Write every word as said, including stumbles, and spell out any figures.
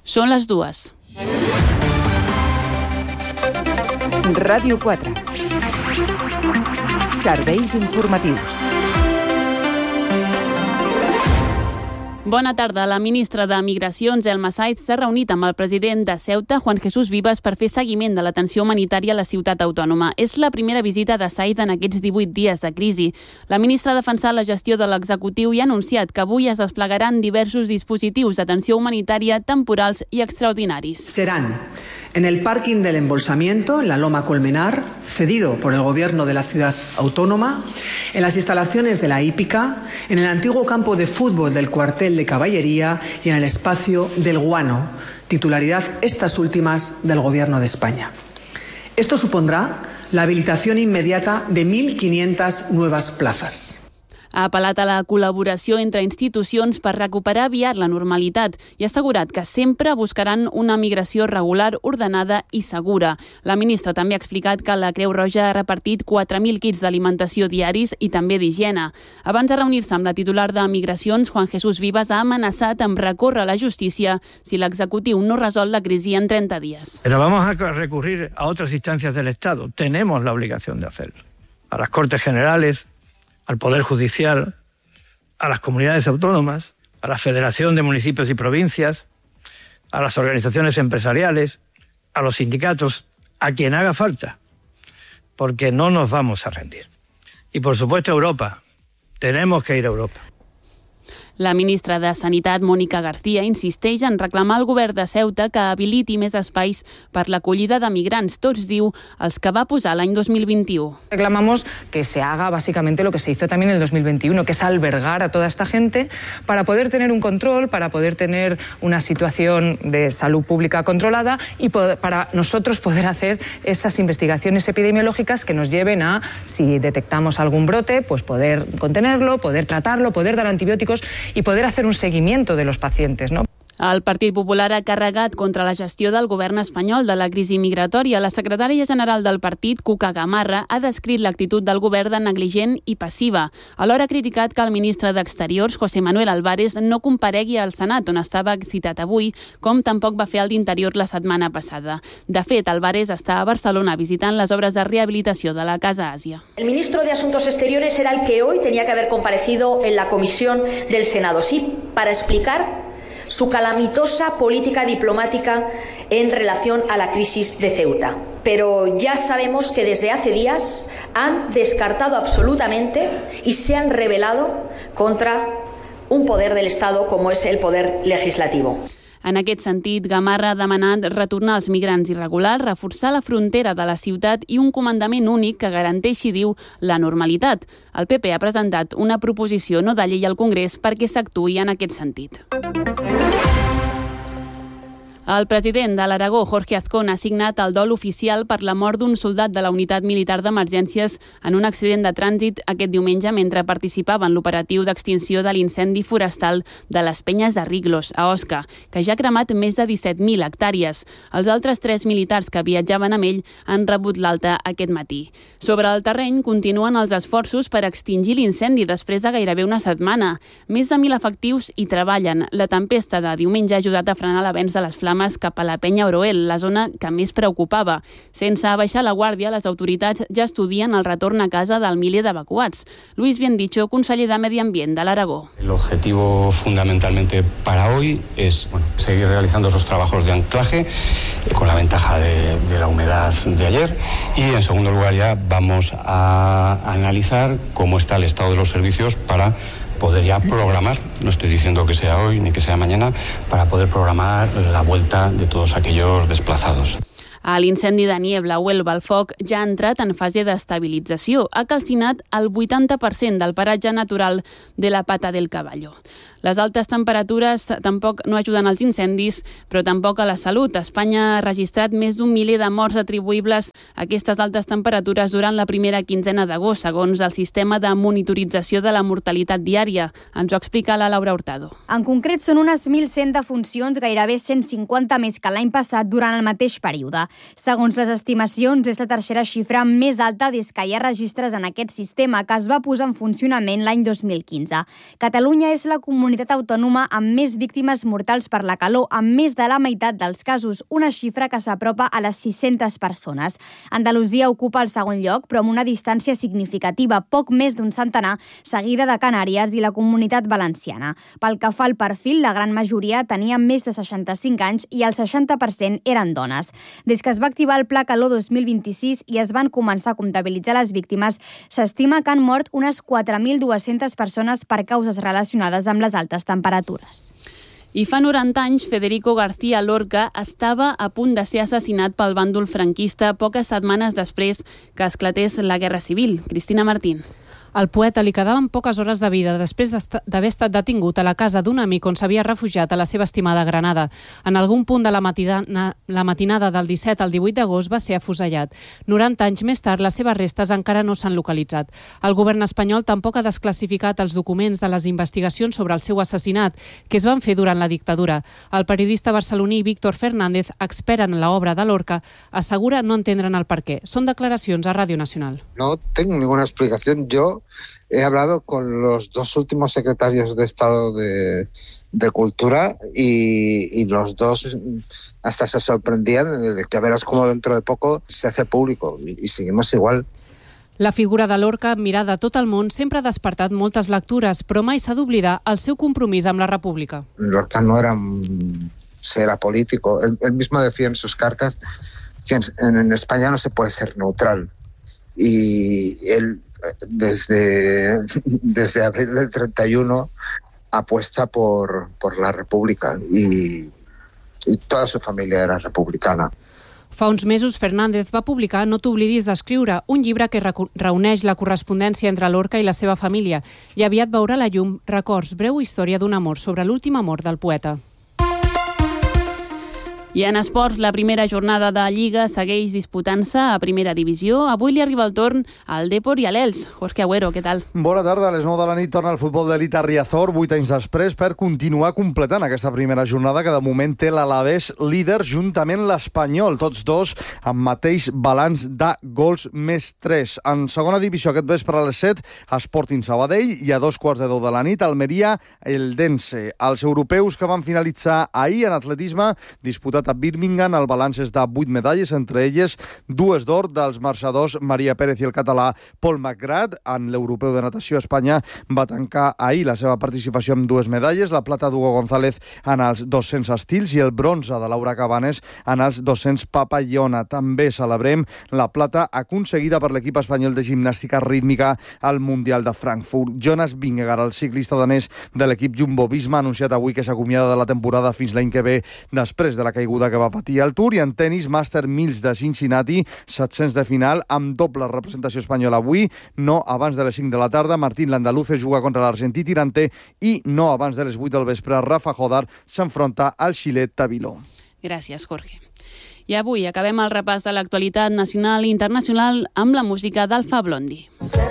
Són les dues. Ràdio quatre. Serveis informatius. Bona tarda. La ministra de Migracions, Elma Saiz, s'ha reunit amb el president de Ceuta, Juan Jesús Vivas, per fer seguiment de l'atenció humanitària a la ciutat autònoma. És la primera visita de Saiz en aquests divuit dies de crisi. La ministra ha defensat la gestió de l'executiu i ha anunciat que avui es desplegaran diversos dispositius d'atenció humanitària temporals i extraordinaris. Serán en el parking del embolsamiento, en la Loma Colmenar, cedido por el gobierno de la ciudad autónoma, en las instalaciones de la hípica, en el antiguo campo de fútbol del cuartel de caballería y en el espacio del Guano, titularidad estas últimas del Gobierno de España. Esto supondrá la habilitación inmediata de mil quinientas nuevas plazas. Ha apel·lat a la col·laboració entre institucions per recuperar aviat la normalitat i ha assegurat que sempre buscaran una migració regular, ordenada i segura. La ministra també ha explicat que la Creu Roja ha repartit quatre mil kits d'alimentació diaris i també d'higiene. Abans de reunir-se amb la titular de Migracions, Juan Jesús Vivas ha amenaçat amb recórrer a la justícia si l'executiu no resol la crisi en trenta dies. Pero vamos a recurrir a otras instancias del Estado. Tenemos la obligación de hacerlo. A las Cortes Generales, al Poder Judicial, a las comunidades autónomas, a la Federación de Municipios y Provincias, a las organizaciones empresariales, a los sindicatos, a quien haga falta, porque no nos vamos a rendir. Y por supuesto Europa, tenemos que ir a Europa. La ministra de Sanitat, Mónica García, insisteix en reclamar al govern de Ceuta que habiliti més espais per l'acollida de migrants, tots diu els que va posar l'any dos mil vint-i-u. Reclamamos que se haga básicamente lo que se hizo también en el dos mil veintiuno, que es albergar a toda esta gente para poder tener un control, para poder tener una situación de salud pública controlada y poder, para nosotros poder hacer esas investigaciones epidemiológicas que nos lleven a, si detectamos algún brote, pues poder contenerlo, poder tratarlo, poder dar antibióticos y poder hacer un seguimiento de los pacientes, ¿no? El Partit Popular ha carregat contra la gestió del govern espanyol de la crisi migratòria. La secretària general del partit, Cuca Gamarra, ha descrit l'actitud del govern de negligent i passiva. Alhora ha criticat que el ministre d'Exteriors, José Manuel Álvarez, no comparegui al Senat, on estava citat avui, com tampoc va fer el d'Interior la setmana passada. De fet, Álvarez està a Barcelona visitant les obres de rehabilitació de la Casa Àsia. El ministro de Asuntos Exteriores era el que hoy tenía que haber comparecido en la comisión del Senado, sí, para explicar su calamitosa política diplomática en relación a la crisis de Ceuta. Pero ya sabemos que desde hace días han descartado absolutamente y se han rebelado contra un poder del Estado como es el poder legislativo. En aquest sentit, Gamarra ha demanat retornar els migrants irregulars, reforçar la frontera de la ciutat i un comandament únic que garanteixi, diu, la normalitat. El P P ha presentat una proposició no de llei al Congrés perquè s'actuï en aquest sentit. El president de l'Aragó, Jorge Azcón, ha signat el dol oficial per la mort d'un soldat de la unitat militar d'emergències en un accident de trànsit aquest diumenge mentre participava en l'operatiu d'extinció de l'incendi forestal de les Penyes de Riglos, a Osca, que ja ha cremat més de disset mil hectàrees. Els altres tres militars que viatjaven amb ell han rebut l'alta aquest matí. Sobre el terreny continuen els esforços per extingir l'incendi després de gairebé una setmana. Més de mil efectius hi treballen. La tempesta de diumenge ha ajudat a frenar l'avenç de les flames cap a la Penya Oroel, la zona que més preocupava. Sense abaixar la guàrdia, les autoritats ja estudien el retorn a casa del miler d'evacuats. Luis Biendicho, conseller de Medi Ambient de l'Aragó. El objetivo fundamentalmente para hoy es bueno, seguir realizando esos trabajos de anclaje eh, con la ventaja de, de la humedad de ayer y en segundo lugar ya vamos a analizar cómo está el estado de los servicios para poder ya programar, no estoy diciendo que sea hoy ni que sea mañana, para poder programar la vuelta de todos aquellos desplazados. A l'incendi de Niebla, Huelva, el foc ja ha entrat en fase d'estabilització. Ha calcinat el vuitanta per cent del paratge natural de la Pata del Caballo. Les altes temperatures tampoc no ajuden als incendis, però tampoc a la salut. Espanya ha registrat més d'un miler de morts atribuïbles a aquestes altes temperatures durant la primera quinzena d'agost, segons el sistema de monitorització de la mortalitat diària. Ens ho explica la Laura Hurtado. En concret, són unes mil cent defuncions, gairebé cent cinquanta més que l'any passat durant el mateix període. Segons les estimacions, és la tercera xifra més alta des que hi ha registres en aquest sistema, que es va posar en funcionament l'any dos mil quinze. Catalunya és la comunitat comunitat autònoma amb més víctimes mortals per la calor, amb més de la meitat dels casos, una xifra que s'apropa a les sis-centes persones. Andalusia ocupa el segon lloc, però amb una distància significativa, poc més d'un centenar, seguida de Canàries i la Comunitat Valenciana. Pel que fa al perfil, la gran majoria tenia més de seixanta-cinc anys i el seixanta per cent eren dones. Des que es va activar el Pla Calor dos mil vint-i-sis i es van començar a comptabilitzar les víctimes, s'estima que han mort unes quatre mil dues-centes persones per causes relacionades amb les altes temperatures. I fa noranta anys, Federico García Lorca estava a punt de ser assassinat pel bàndol franquista poques setmanes després que esclatés la Guerra Civil. Cristina Martín. Al poeta li quedaven poques hores de vida després d'haver estat detingut a la casa d'un amic on s'havia refugiat a la seva estimada Granada. En algun punt de la matinada, la matinada del disset al divuit d'agost va ser afusellat. noranta anys més tard, les seves restes encara no s'han localitzat. El govern espanyol tampoc ha desclassificat els documents de les investigacions sobre el seu assassinat, que es van fer durant la dictadura. El periodista barceloní Víctor Fernández, expert en l'obra de Lorca, assegura no entendre'n el perquè. Són declaracions a Ràdio Nacional. No tengo ninguna explicación. Yo he hablado con los dos últimos secretarios de Estado de, de Cultura y, y los dos hasta se sorprendían de que verás cómo dentro de poco se hace público y, y seguimos igual. La figura de Lorca, mirada a tot el món, sempre ha despertat moltes lectures, però mai s'ha d'oblidar el seu compromís amb la República. Lorca no era un ser apolítico. Él, él mismo decía en sus cartas que en, en España no se puede ser neutral. Y él desde, desde abril del treinta y uno apuesta por, por la República y, y toda su familia era republicana. Fa uns mesos, Fernández va publicar No t'oblidis d'escriure, un llibre que reuneix la correspondència entre Lorca i la seva família, i aviat veurà la llum Records, breu història d'un amor sobre l'últim amor del poeta. I en esports, la primera jornada de Lliga segueix disputant-se a primera divisió. Avui li arriba el torn al Depor i a l'Elx. Jorge Agüero, què tal? Bona tarda. A les nou de la nit torna el futbol d'elit a Riazor, vuit anys després, per continuar completant aquesta primera jornada que de moment té l'Alavés líder juntament l'Espanyol, tots dos amb mateix balanç de gols més tres. En segona divisió aquest vespre a les set, Sporting Sabadell, i a dos quarts de deu de la nit, Almeria, Eldense. Els europeus que van finalitzar ahir en atletisme, disputat a Birmingham, el balanç és de vuit medalles, entre elles dues d'or dels marxadors Maria Pérez i el català Paul McGrath. En l'europeu de natació, Espanya va tancar ahir la seva participació amb dues medalles, la plata d'Hugo González en els dos-cents estils i el bronze de Laura Cabanes en els dos-cents papallona. També celebrem la plata aconseguida per l'equip espanyol de gimnàstica rítmica al Mundial de Frankfurt. Jonas Vingegaard, el ciclista danès de l'equip Jumbo-Visma, ha anunciat avui que s'acomiada de la temporada fins l'any que ve després de la caiguda que va patir al Tour. I en tenis, Master Mills de Cincinnati, set-cents de final amb doble representació espanyola avui, no abans de les cinc de la tarda. Martín Landaluce juga contra l'argentí Tirante i no abans de les vuit del vespre Rafa Jodar s'enfronta al xilet Tabiló. Gràcies, Jorge. I avui acabem el repàs de l'actualitat nacional i internacional amb la música d'Alfa Blondi.